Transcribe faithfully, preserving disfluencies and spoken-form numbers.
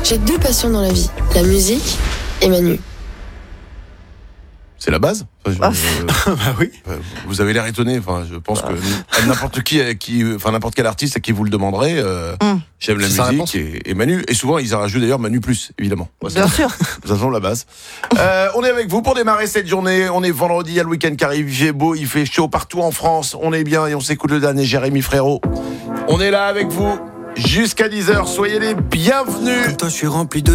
J'ai deux passions dans la vie, la musique et Manu. C'est la base. Enfin, je, Ah. euh, Bah oui. vous avez l'air étonné. Enfin, je pense que n'importe qui, qui, enfin n'importe quel artiste à qui vous le demanderez, euh, Mm. j'aime la C'est sa musique et, et Manu. Et souvent, ils en rajoutent d'ailleurs Manu plus, évidemment. Moi, Bien sûr. Ça semble la base. Euh, on est avec vous pour démarrer cette journée. On est vendredi, il y a le week-end qui arrive. Il fait beau, il fait chaud partout en France. On est bien et on s'écoute le dernier Jérémy Frérot. On est là avec vous jusqu'à dix heures. Soyez les bienvenus. Comme toi, je suis rempli de